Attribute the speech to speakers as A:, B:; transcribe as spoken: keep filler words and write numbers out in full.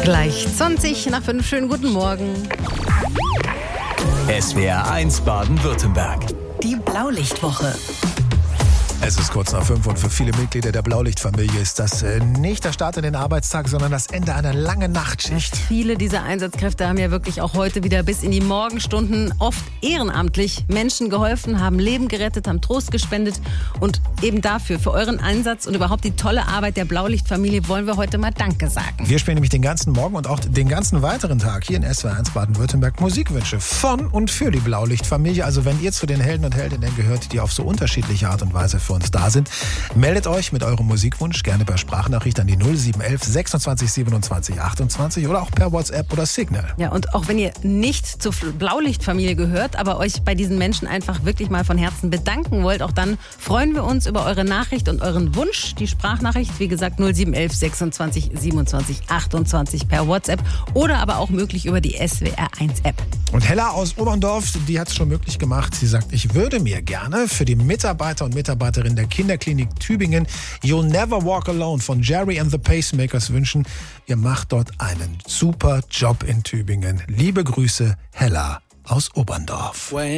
A: Gleich zwanzig nach fünf. Schönen guten Morgen.
B: S W R eins Baden-Württemberg.
C: Die Blaulichtwoche.
D: Es ist kurz nach fünf und für viele Mitglieder der Blaulichtfamilie ist das äh, nicht der Start in den Arbeitstag, sondern das Ende einer langen Nachtschicht.
A: Viele dieser Einsatzkräfte haben ja wirklich auch heute wieder bis in die Morgenstunden oft ehrenamtlich Menschen geholfen, haben Leben gerettet, haben Trost gespendet. Und eben dafür, für euren Einsatz und überhaupt die tolle Arbeit der Blaulichtfamilie wollen wir heute mal Danke sagen.
D: Wir spielen nämlich den ganzen Morgen und auch den ganzen weiteren Tag hier in S W R eins Baden-Württemberg Musikwünsche von und für die Blaulichtfamilie. Also wenn ihr zu den Helden und Heldinnen gehört, die auf so unterschiedliche Art und Weise für uns da sind, meldet euch mit eurem Musikwunsch gerne per Sprachnachricht an die null sieben eins eins sechsundzwanzig siebenundzwanzig achtundzwanzig oder auch per WhatsApp oder Signal.
A: Ja, und auch wenn ihr nicht zur Blaulichtfamilie gehört, aber euch bei diesen Menschen einfach wirklich mal von Herzen bedanken wollt, auch dann freuen wir uns über eure Nachricht und euren Wunsch. Die Sprachnachricht, wie gesagt, null sieben eins eins sechsundzwanzig siebenundzwanzig achtundzwanzig per WhatsApp oder aber auch möglich über die S W R eins App.
D: Und Hella aus Oberndorf, die hat es schon möglich gemacht. Sie sagt, ich würde mir gerne für die Mitarbeiter und Mitarbeiterinnen der Kinderklinik Tübingen You'll Never Walk Alone von Jerry and the Pacemakers wünschen. Ihr macht dort einen super Job in Tübingen. Liebe Grüße, Hella aus Oberndorf.